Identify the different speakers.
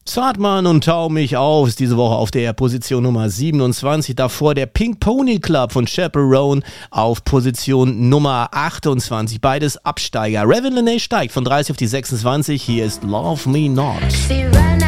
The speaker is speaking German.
Speaker 1: Zartmann und Tau mich auf ist diese Woche auf der Position Nummer 27. Davor der Pink Pony Club von Chaperone auf Position Nummer 28. Beides Absteiger. Ravin Lenae steigt von 30 auf die 26. Hier ist Love Me Not.